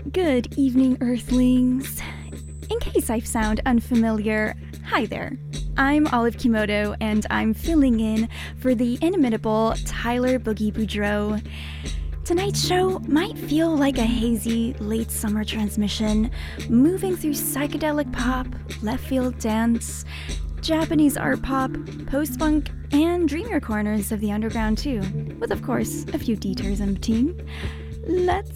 Good evening, Earthlings. In case I sound unfamiliar, hi there. I'm Olive Kimoto, and I'm filling in for the inimitable Tyler Boogie Boudreau. Tonight's show might feel like a hazy, late summer transmission, moving through psychedelic pop, left field dance, Japanese art pop, post-punk, and dreamier corners of the underground too, with of course a few detours in between. Let's